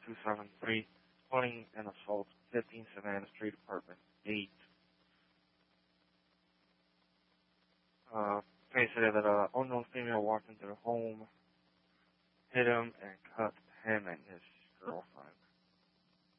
273, calling an assault, 15 Savannah Street, apartment 8. They said that an unknown female walked into the home, hit him, and cut him and his girlfriend.